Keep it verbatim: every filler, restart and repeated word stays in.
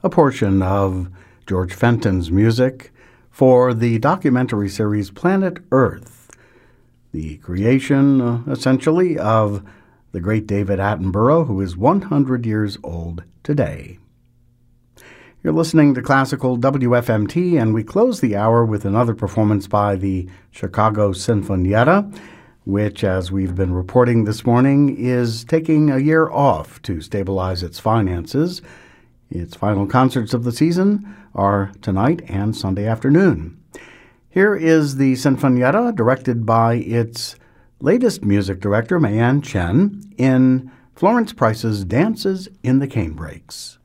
a portion of George Fenton's music for the documentary series Planet Earth, the creation, uh, essentially, of the great David Attenborough, who is one hundred years old today. You're listening to Classical W F M T, and we close the hour with another performance by the Chicago Sinfonietta, which, as we've been reporting this morning, is taking a year off to stabilize its finances. Its final concerts of the season are tonight and Sunday afternoon. Here is the Sinfonietta, directed by its latest music director, Mayan Chen, in Florence Price's Dances in the Canebrakes.